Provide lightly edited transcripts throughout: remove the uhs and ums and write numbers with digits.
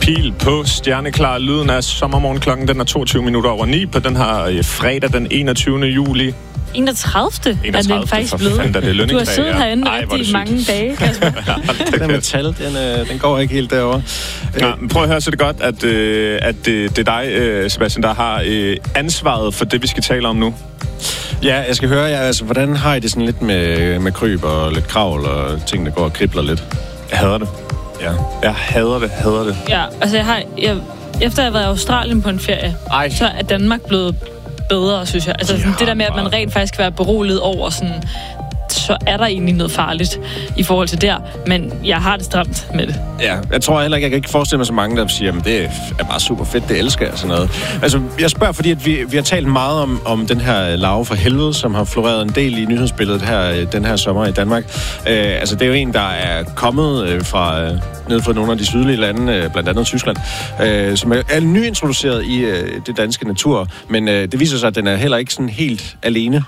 Pil på Stjerneklar. Lyden af sommermorgen. Klokken den er 22:09 på den her fredag den 21. juli. 31. er den faktisk blevet. Du har siddet herinde rigtig mange dage, Kasper. Det der metal, den går ikke helt derovre. Ja, prøv at høre, så det godt, at det er dig, Sebastian, der har ansvaret for det, vi skal tale om nu. Ja, jeg skal høre jer, altså, hvordan har I det sådan lidt med kryb og lidt kravl og ting, der går og kribler lidt? Jeg hader det. Ja. Jeg hader det. Ja, altså efter jeg har været i Australien på en ferie, så er Danmark blevet bedre, synes jeg. Altså sådan, det der med, at man rent faktisk kan være beroliget over sådan, så er der egentlig noget farligt i forhold til der, men jeg har det stramt med det. Ja, jeg tror heller ikke, jeg kan ikke forestille mig så mange, der siger, at det er bare super fedt, det elsker jeg, sådan noget. Altså, jeg spørger, fordi at vi har talt meget om den her larve fra helvede, som har floreret en del i nyhedsbilledet her, den her sommer i Danmark. Altså, det er jo en, der er kommet ned fra nogle af de sydlige lande, blandt andet Tyskland, som er nyintroduceret i det danske natur, men det viser sig, at den er heller ikke sådan helt alene.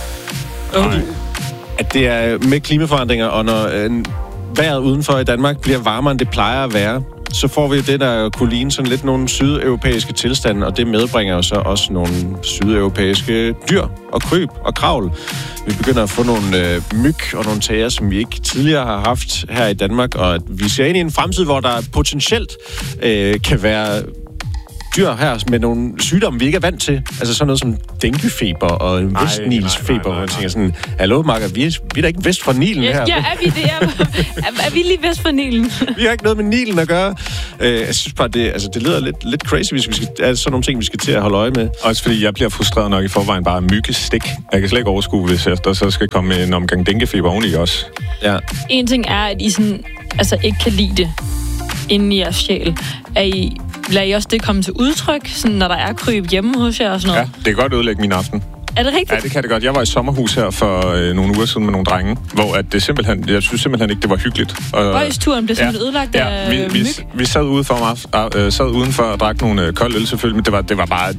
At det er med klimaforandringer, og når vejret udenfor i Danmark bliver varmere, end det plejer at være, så får vi jo det, der kunne ligne sådan lidt nogle sydeuropæiske tilstande, og det medbringer jo så også nogle sydeuropæiske dyr og kryb og kravl. Vi begynder at få nogle myg og nogle tager, som vi ikke tidligere har haft her i Danmark, og vi ser ind i en fremtid, hvor der potentielt kan være dyr her med nogle sygdomme, vi ikke er vant til. Altså sådan noget som denguefeber og vestnilsfeber, hvor man tænker sådan, hallo Marker, vi er da ikke vest fra Nilen her. Ja, er vi det? Er vi lige vest fra Nilen? Vi har ikke noget med Nilen at gøre. Jeg synes bare, det lyder lidt crazy, hvis vi skal, er sådan nogle ting, vi skal til at holde øje med. Også fordi jeg bliver frustreret nok i forvejen bare myggestik. Jeg kan slet ikke overskue, hvis der så skal komme en omgang denguefeber oveni også. Ja. En ting er, at I sådan, altså ikke kan lide det inden i jeres sjæl. Lader I også det komme til udtryk, sådan, når der er kryb hjemme hos jer og sådan noget? Ja, det kan godt ødelægge min aften. Er det rigtigt? Ja, det kan det godt. Jeg var i sommerhus her for nogle uger siden med nogle drenge, hvor at det jeg synes simpelthen ikke, det var hyggeligt. Bøjsturen blev simpelthen ødelagt af myg? Vi sad udenfor og drak nogle kolde øl selvfølgelig, men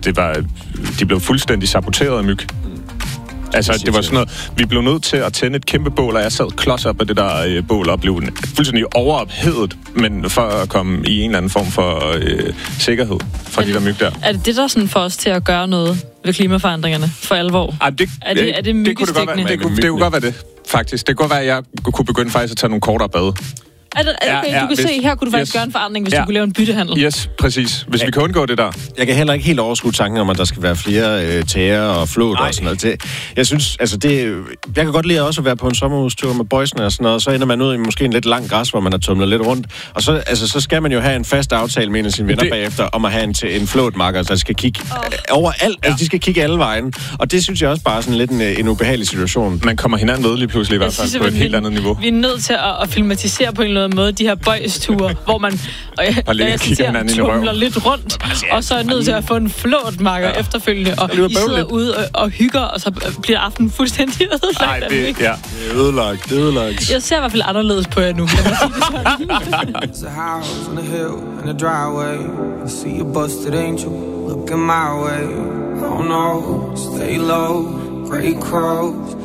de blev fuldstændig saboteret af myg. Altså, det var sådan noget, vi blev nødt til at tænde et kæmpe bål, og jeg sad klods op af det der bål og blev fuldstændig overophedet, men for at komme i en eller anden form for sikkerhed fra de der myg der. Er det der sådan for os til at gøre noget ved klimaforandringerne for alvor? Er det myggestikkende? Det kunne godt være det, faktisk. Det kunne godt være, at jeg kunne begynde faktisk at tage nogle kortere bade. Du kan se, her kunne du faktisk gøre en forandring, hvis du kunne lave en byttehandel. Yes, præcis. Hvis vi kan undgå det der. Jeg kan heller ikke helt overskue tanken om, at der skal være flere tæer og flåt og sådan noget. Jeg synes, altså jeg kan godt lide også at være på en sommerhustur med boysene og sådan noget, og så ender man ud i måske en lidt lang græs, hvor man har tumlet lidt rundt. Og så skal man jo have en fast aftale med en af sine venner bagefter, om at have en flåtmarker, der skal kigge overalt. Altså, de skal kigge alle vejen. Og det synes jeg også bare er sådan lidt en ubehagelig situation. Man kommer hinanden ved lige pludselig i hvert fald på et helt andet niveau. Vi er nødt til at filmatisere på en eller anden måde de her boysture, hvor man tumler lidt rundt, og så er nødt til at få en flåtmarker efterfølgende, og I sidder ude og hygger, og så bliver aftenen fuldstændig ødelagt. Nej, det er ødelagt. Jeg ser i hvert fald anderledes på jer nu. There's a house on a hill and a driveway. I see a busted angel looking my way. Oh no, stay low, great crows.